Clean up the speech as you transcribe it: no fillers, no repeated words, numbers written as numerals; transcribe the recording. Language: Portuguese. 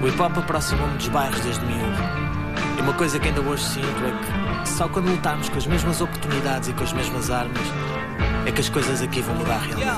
O hip-hop aproximou-me dos bairros desde miúdo. E uma coisa que ainda hoje sinto é que só quando lutarmos com as mesmas oportunidades e com as mesmas armas é que as coisas aqui vão mudar realmente.